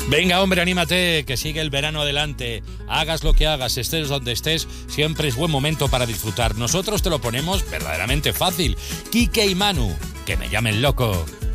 Venga, hombre, anímate, que sigue el verano adelante. Hagas lo que hagas, estés donde estés, siempre es buen momento para disfrutar. Nosotros te lo ponemos verdaderamente fácil. Quique y Manu, que me llamen loco.